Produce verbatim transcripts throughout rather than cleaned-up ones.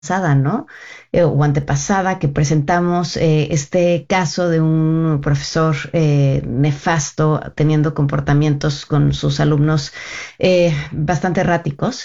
pasada, ¿no? Eh, o antepasada, que presentamos eh, este caso de un profesor eh, nefasto teniendo comportamientos con sus alumnos eh, bastante erráticos.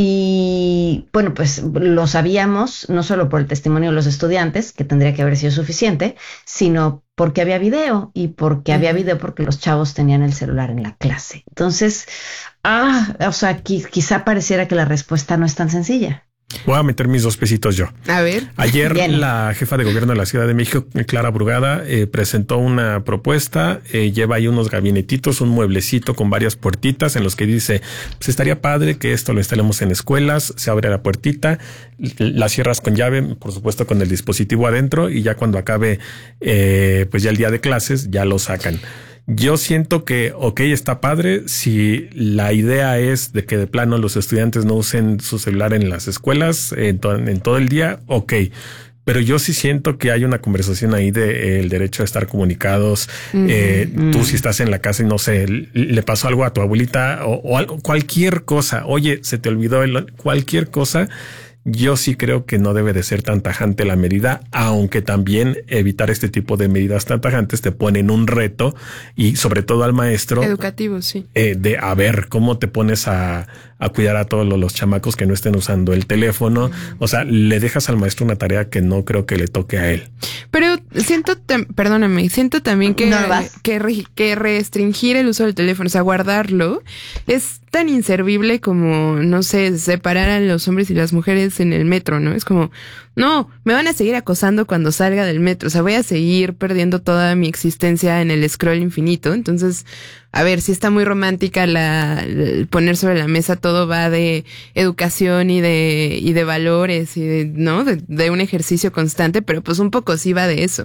Y bueno, pues lo sabíamos no solo por el testimonio de los estudiantes, que tendría que haber sido suficiente, sino porque había video y porque había Ujú. video porque los chavos tenían el celular en la clase. Entonces, ah, o sea, qui- quizá pareciera que la respuesta no es tan sencilla. Voy a meter mis dos pesitos yo. A ver. Ayer Viene. la jefa de gobierno de la Ciudad de México, Clara Brugada, eh, presentó una propuesta, eh, lleva ahí unos gabinetitos, un mueblecito con varias puertitas en los que dice, pues estaría padre que esto lo instalemos en escuelas, se abre la puertita, la cierras con llave, por supuesto con el dispositivo adentro, y ya cuando acabe eh, pues ya el día de clases ya lo sacan. Yo siento que, ok, está padre si la idea es de que de plano los estudiantes no usen su celular en las escuelas en, to- en todo el día, ok. Pero yo sí siento que hay una conversación ahí de eh, el derecho a estar comunicados. Ujú. Eh, Mm. tú si estás en la casa y no sé, l- le pasó algo a tu abuelita o, o algo, cualquier cosa. Oye, se te olvidó el- cualquier cosa. Yo sí creo que no debe de ser tan tajante la medida, aunque también evitar este tipo de medidas tan tajantes te ponen un reto y sobre todo al maestro Educativo, sí. eh, de a ver cómo te pones a, a cuidar a todos los, los chamacos que no estén usando el teléfono. O sea, le dejas al maestro una tarea que no creo que le toque a él. Pero siento, tam- perdóname, siento también que, No vas. que, re- que restringir el uso del teléfono, o sea, guardarlo, es tan inservible como, no sé, separar a los hombres y las mujeres en el metro, ¿no? Es como, no, me van a seguir acosando cuando salga del metro, o sea, voy a seguir perdiendo toda mi existencia en el scroll infinito. Entonces, a ver, si está muy romántica la, el poner sobre la mesa, todo va de educación y de, y de valores y de, ¿no? De, de un ejercicio constante, pero pues un poco sí va de eso.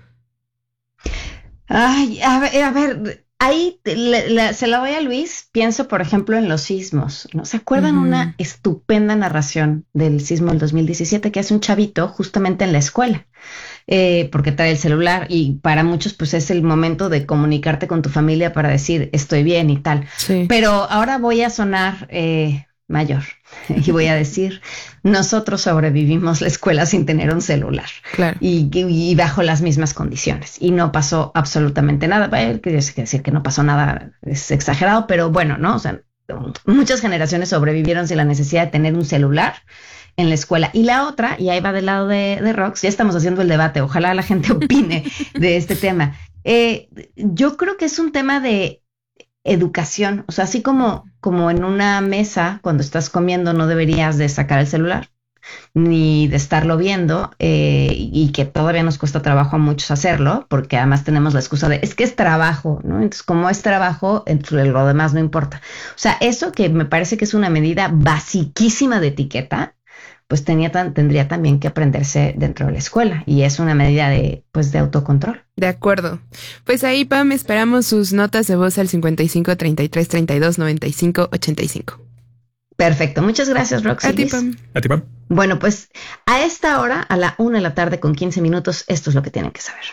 Ay, a ver, a ver, ahí te- le- la- se la voy a Luis. Pienso, por ejemplo, en los sismos, ¿no? ¿Se acuerdan Ujú. una estupenda narración del sismo del dos mil diecisiete que hace un chavito justamente en la escuela? Eh, porque trae el celular y para muchos pues es el momento de comunicarte con tu familia para decir estoy bien y tal. Sí. Pero ahora voy a sonar eh, mayor y voy a decir, nosotros sobrevivimos la escuela sin tener un celular Claro. y, y- y bajo las mismas condiciones y no pasó absolutamente nada. Eh, quiero decir que no pasó nada, es exagerado, pero bueno, ¿no? O sea, muchas generaciones sobrevivieron sin la necesidad de tener un celular en la escuela. Y la otra, y ahí va del lado de, de Rox, ya estamos haciendo el debate, ojalá la gente opine de este tema. Eh, yo creo que es un tema de educación, o sea, así como, como en una mesa, cuando estás comiendo, no deberías de sacar el celular, ni de estarlo viendo, eh, y que todavía nos cuesta trabajo a muchos hacerlo, porque además tenemos la excusa de, es que es trabajo, ¿no? Entonces, como es trabajo, entonces lo demás no importa. O sea, eso que me parece que es una medida basiquísima de etiqueta, pues tenía tan, tendría también que aprenderse dentro de la escuela, y es una medida de, pues, de autocontrol. De acuerdo. Pues ahí, Pam, esperamos sus notas de voz al cincuenta y cinco, treinta y tres, treinta y dos, noventa y cinco, ochenta y cinco. Perfecto, muchas gracias, Roxy. A ti, Luis. Pam. ¿A ti, Pam? Bueno, pues a esta hora, a la una de la tarde con quince minutos, esto es lo que tienen que saber.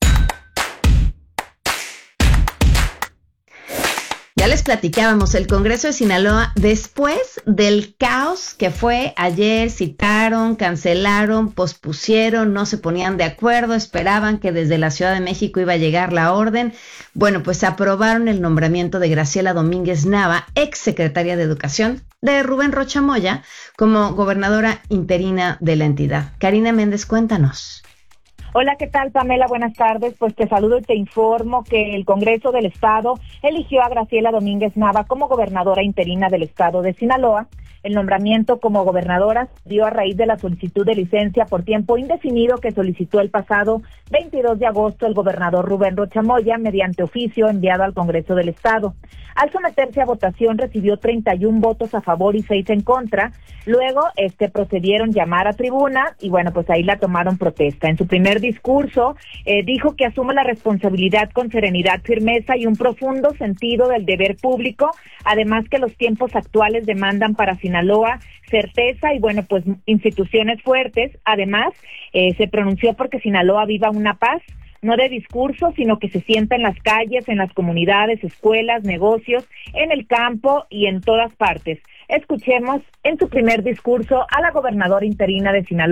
Ya les platicábamos, el Congreso de Sinaloa, después del caos que fue ayer, citaron, cancelaron, pospusieron, no se ponían de acuerdo, esperaban que desde la Ciudad de México iba a llegar la orden. Bueno, pues aprobaron el nombramiento de Graciela Domínguez Nava, ex secretaria de Educación, de Rubén Rocha Moya, como gobernadora interina de la entidad. Karina Méndez, cuéntanos. Hola, ¿qué tal, Pamela? Buenas tardes. Pues te saludo y te informo que el Congreso del Estado eligió a Graciela Domínguez Nava como gobernadora interina del Estado de Sinaloa. El nombramiento como gobernadora se dio a raíz de la solicitud de licencia por tiempo indefinido que solicitó el pasado veintidós de agosto el gobernador Rubén Rocha Moya mediante oficio enviado al Congreso del Estado. Al someterse a votación recibió treinta y un votos a favor y seis en contra. Luego este procedieron llamar a tribuna y bueno, pues ahí la tomaron protesta. En su primer discurso eh, dijo que asume la responsabilidad con serenidad, firmeza y un profundo sentido del deber público, además que los tiempos actuales demandan para Sinaloa certeza y bueno, pues instituciones fuertes. Además, eh, se pronunció porque Sinaloa viva una paz, no de discurso, sino que se sienta en las calles, en las comunidades, escuelas, negocios, en el campo y en todas partes. Escuchemos en su primer discurso a la gobernadora interina de Sinaloa,